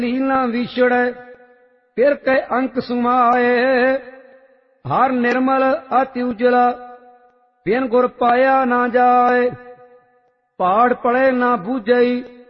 लील न विछड़ै फिर कै अंक सुमाए। हर निर्मल अति उजला बिन गुर पाया ना जाए। पहाड़ पड़े ना बूझई